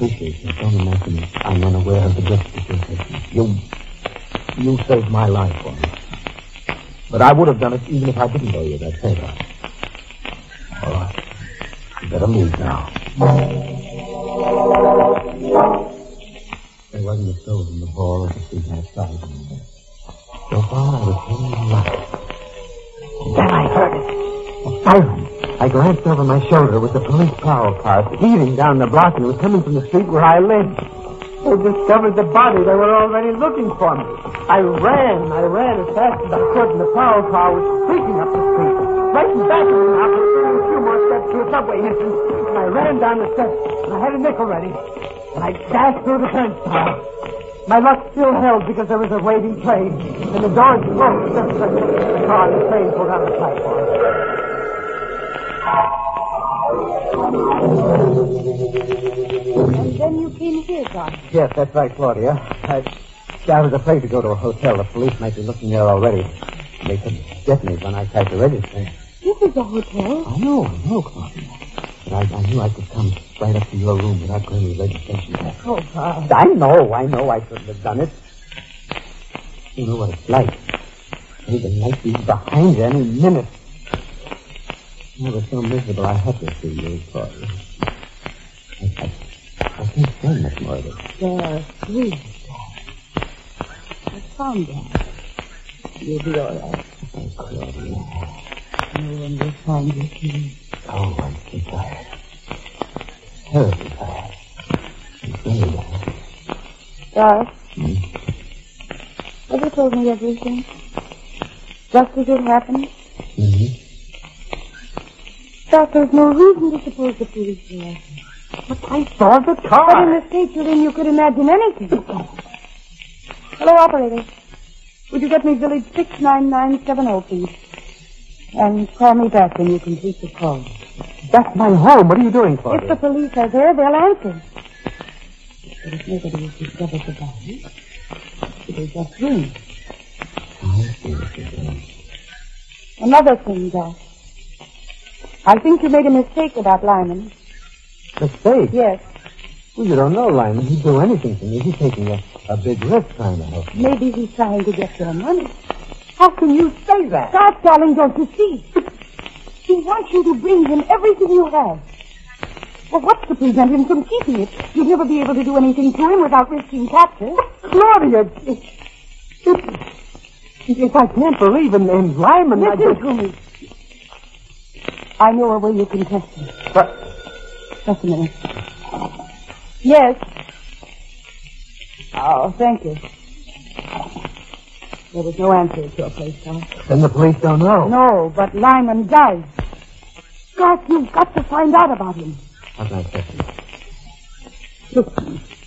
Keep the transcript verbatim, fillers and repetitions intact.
appreciate it. Don't imagine I'm unaware of the justice you're taking. You, you saved my life for me. But I would have done it even if I didn't owe you that favor. All right. You better leave now. There wasn't a soul in the hall or the street outside. So far, I was hanging light. Then I heard it. A siren. I glanced over my shoulder with the police prowl car speeding down the block, and it was coming from the street where I lived. They discovered the body. They were already looking for me. I ran. I ran as fast as I could, and the prowl car was creeping up the street. Right in back of me now, a few more steps to a subway entrance, and I ran down the steps, and I had a nickel ready, and I dashed through the turnstile. My luck still held because there was a waiting train, and the doors closed just as I took the car and the train pulled out of the platform. And then you came here, John. Yes, that's right, Claudia. I, I was afraid to go to a hotel. The police might be looking there already. They could get me when I tried to register. This is a hotel. I know, I know, Claudia. But I, I knew I could come right up to your room without going to the registration desk. Oh, God. I know, I know I couldn't have done it. You know what it's like. They might be behind you any minute. I was so miserable I had to see you, Claudia. I, I, I can't stand much more of it. There, please. Calm down. You'll be all right. Oh, Claudia. No one will find you here. Oh, I'm so tired. Terribly tired. I'm very tired. Doris? Hmm? Have you told me everything? Just as it happened? Mm-hmm. Doc, there's no reason to suppose the police will ask me. But I saw the car. But in the state you're in, you could imagine anything. Hello, operator. Would you get me village six nine nine seven zero, please? And call me back when you complete the call. That's my home. What are you doing, Claudia? If the police are there, they'll answer. But if nobody has discovered the body, it'll just ring. I see what you're doing. Another thing, Doc. I think you made a mistake about Lyman. Mistake? Yes. Well, you don't know Lyman. He'd do anything for me. He's taking a, a big risk trying to help me. Maybe he's trying to get your money. How can you say that? Stop, darling, don't you see? He wants you to bring him everything you have. Well, what's to prevent him from keeping it? You'd never be able to do anything to him without risking capture. Claudia, if, if, if I can't believe in, in Lyman, I Listen just... to me. I know a way you can test him. But... Just a minute. Yes. Oh, thank you. There was no answer at your place, Doc. Then the police don't know. No, but Lyman does. Doc, you've got to find out about him. How can I test him? Look,